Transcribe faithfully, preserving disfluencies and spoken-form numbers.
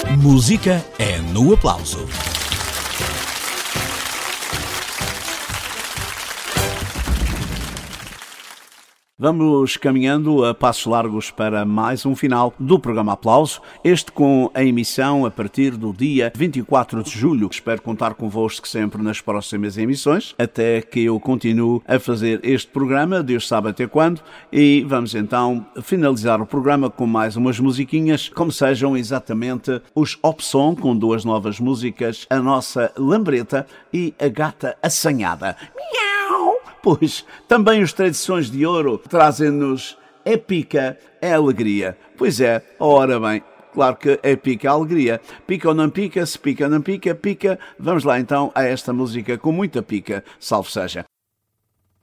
Música é no aplauso. Vamos caminhando a passos largos para mais um final do programa Aplauso, este com a emissão a partir do dia vinte e quatro de julho. Espero contar convosco sempre nas próximas emissões, até que eu continue a fazer este programa, Deus sabe até quando, e vamos então finalizar o programa com mais umas musiquinhas, como sejam exatamente os Opson, com duas novas músicas, A Nossa Lambreta e A Gata Assanhada. Pois, também os Tradições de Ouro trazem-nos é pica, é alegria. Pois é, ora bem, claro que é pica a alegria. Pica ou não pica, se pica ou não pica, pica. Vamos lá então a esta música com muita pica, salve seja.